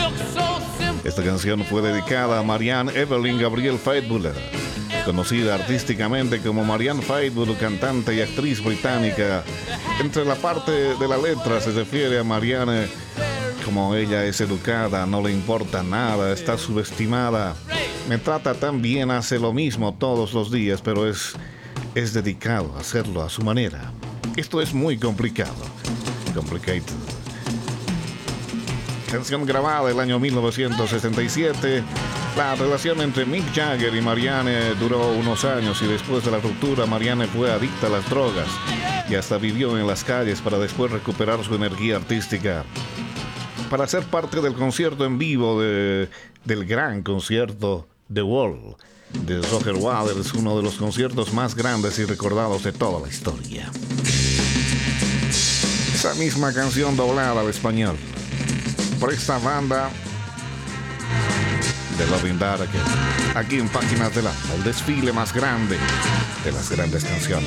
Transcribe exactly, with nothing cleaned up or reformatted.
Esta canción fue dedicada a Marianne Evelyn Gabrielle Faithfull, conocida artísticamente como Marianne Faithfull, cantante y actriz británica. Entre la parte de la letra se refiere a Marianne como ella es educada, no le importa nada, está subestimada. Me trata tan bien, hace lo mismo todos los días, pero es, es dedicado a hacerlo a su manera. Esto es muy complicado. Complicated. Canción grabada el año mil novecientos sesenta y siete. La relación entre Mick Jagger y Marianne duró unos años y después de la ruptura Marianne fue adicta a las drogas y hasta vivió en las calles para después recuperar su energía artística. Para ser parte del concierto en vivo de, del gran concierto The Wall de Roger Waters, uno de los conciertos más grandes y recordados de toda la historia. Esa misma canción doblada al español por esta banda de Loving Dark, aquí en Páginas del Alma, el desfile más grande de las grandes canciones.